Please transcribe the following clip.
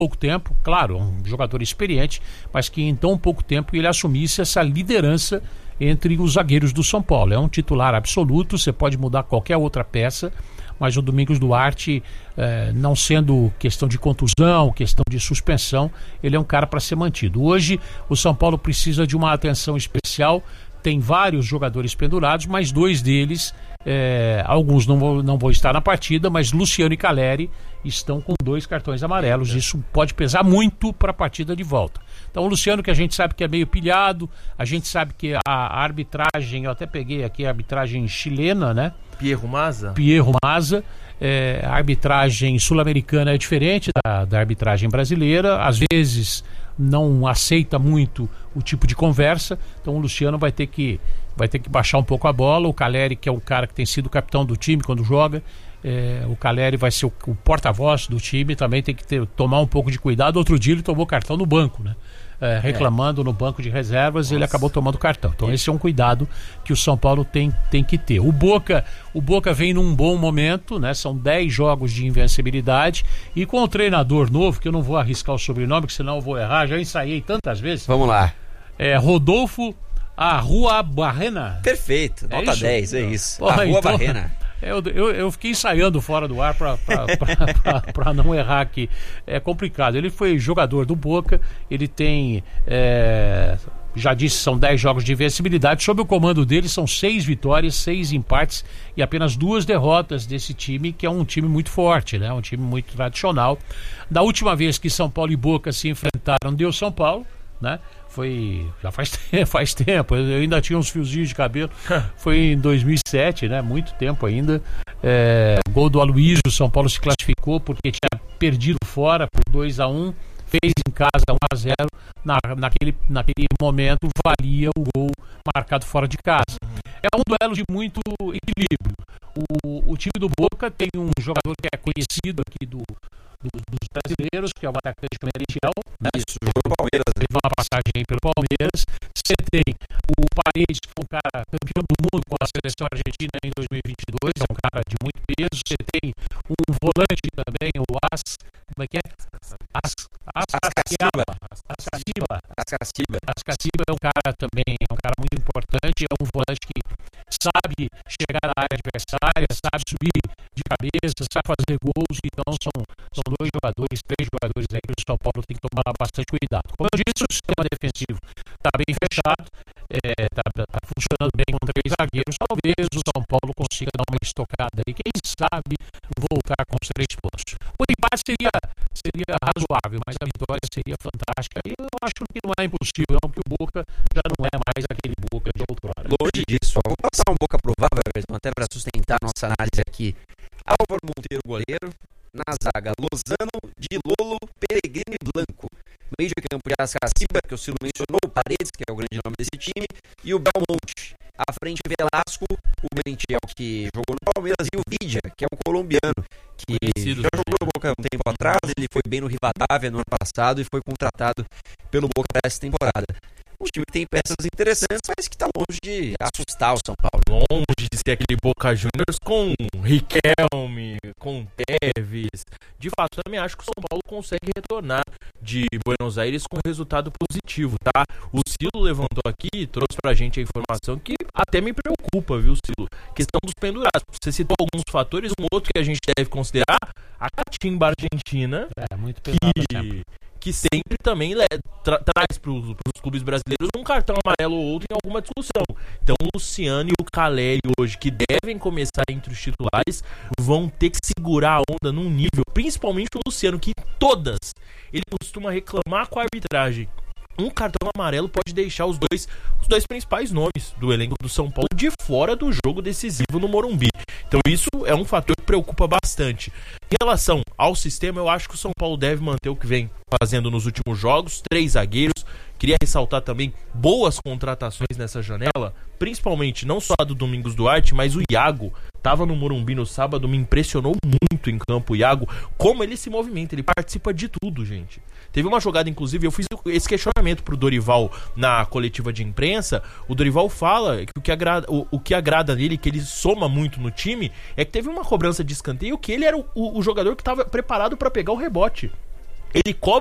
pouco tempo, claro, um jogador experiente, mas que em tão pouco tempo ele assumisse essa liderança entre os zagueiros do São Paulo. É um titular absoluto, você pode mudar qualquer outra peça, mas o Domingos Duarte, não sendo questão de contusão, questão de suspensão, ele é um cara para ser mantido. Hoje o São Paulo precisa de uma atenção especial, tem vários jogadores pendurados, mas dois deles, alguns não vão estar na partida, mas Luciano e Caleri estão com 2 cartões amarelos. Isso pode pesar muito para a partida de volta. Então o Luciano, que a gente sabe que é meio pilhado, a gente sabe que a arbitragem, eu até peguei aqui a arbitragem chilena, né? Pierro Maza, a arbitragem sul-americana é diferente da arbitragem brasileira, às vezes não aceita muito o tipo de conversa, então o Luciano vai ter que baixar um pouco a bola. O Caleri, que é o cara que tem sido capitão do time quando joga, o Caleri vai ser o porta-voz do time, também tem que tomar um pouco de cuidado. Outro dia ele tomou cartão no banco, né? Reclamando no banco de reservas. Ele acabou tomando cartão. Então esse é um cuidado que o São Paulo tem que ter. O Boca vem num bom momento, né? São 10 jogos de invencibilidade, e com o treinador novo, que eu não vou arriscar o sobrenome, que senão eu vou errar, já ensaiei tantas vezes. Vamos lá. Rodolfo Arruabarrena. Perfeito, nota 10, é isso. Arruabarrena. Eu fiquei ensaiando fora do ar para não errar aqui. É complicado. Ele foi jogador do Boca, ele tem, já disse, são 10 jogos de invencibilidade. Sob o comando dele são 6 vitórias, 6 empates e apenas 2 derrotas desse time, que é um time muito forte, né? Um time muito tradicional. Da última vez que São Paulo e Boca se enfrentaram, deu São Paulo, né? Já faz tempo, eu ainda tinha uns fiozinhos de cabelo. Foi em 2007, né? Muito tempo ainda. Gol do Aloysio, o São Paulo se classificou porque tinha perdido fora por 2-1, fez em casa 1-0. Naquele momento valia o gol marcado fora de casa. É um duelo de muito equilíbrio. O time do Boca tem um jogador que é conhecido aqui dos brasileiros, que é o atacante Merentiel, né? Isso, jogou no Palmeiras. Teve uma passagem pelo Palmeiras. Você tem o Paredes, que foi um cara campeão do mundo com a seleção argentina em 2022, é um cara de muito peso. Você tem um volante também, o como é que é? Ascaciba é um cara também, é um cara muito importante, é um volante que sabe chegar na área adversária, sabe subir de cabeça, sabe fazer gols. Então são 2 jogadores, 3 jogadores aí que o São Paulo tem que tomar bastante cuidado. Como eu disse, o sistema defensivo está bem fechado, está funcionando bem com 3 zagueiros. Talvez o São Paulo consiga dar uma estocada aí, quem sabe voltar com os 3 pontos. O empate seria razoável, mas a vitória seria fantástica. E eu acho que não é impossível, não, porque o Boca já não é mais aquele Boca de outrora. Longe disso. Vou passar um Boca provável, até para sustentar a nossa análise aqui. Álvaro Monteiro, goleiro. Na zaga, Lozano, Di Lolo, Pellegrini e Blanco. Meio de campo de Ascaciba, que o Ciro mencionou, o Paredes, que é o grande nome desse time, e o Belmonte. À frente, Velasco, o Merentiel, que jogou no Palmeiras, e o Vidia, que é um colombiano, que já jogou no Boca um tempo atrás. Ele foi bem no Rivadavia no ano passado e foi contratado pelo Boca para essa temporada. Um time que tem peças interessantes, mas que está longe de assustar o São Paulo. Longe de ser aquele Boca Juniors com Riquelme, com Tevez. De fato, eu também acho que o São Paulo consegue retornar de Buenos Aires com resultado positivo, tá? O Silo levantou aqui e trouxe pra gente a informação que até me preocupa, viu, Silo? Questão dos pendurados. Você citou alguns fatores, um outro que a gente deve considerar, a catimba argentina, muito pesado, que sempre também traz para os clubes brasileiros um cartão amarelo ou outro em alguma discussão. Então o Luciano e o Caleri hoje, que devem começar entre os titulares, vão ter que segurar a onda num nível, principalmente o Luciano, que todas ele costuma reclamar com a arbitragem. Um cartão amarelo pode deixar os dois principais nomes do elenco do São Paulo de fora do jogo decisivo no Morumbi. Então isso é um fator que preocupa bastante. Em relação ao sistema, eu acho que o São Paulo deve manter o que vem fazendo nos últimos jogos, 3 zagueiros. Queria ressaltar também boas contratações nessa janela, principalmente não só a do Domingos Duarte, mas o Iago. Estava no Morumbi no sábado, me impressionou muito em campo o Iago, como ele se movimenta, ele participa de tudo, gente. Teve uma jogada, inclusive, eu fiz esse questionamento pro Dorival na coletiva de imprensa. O Dorival fala que o que agrada nele, que ele soma muito no time, é que teve uma cobrança de escanteio que ele era o jogador que estava preparado para pegar o rebote. ele cobra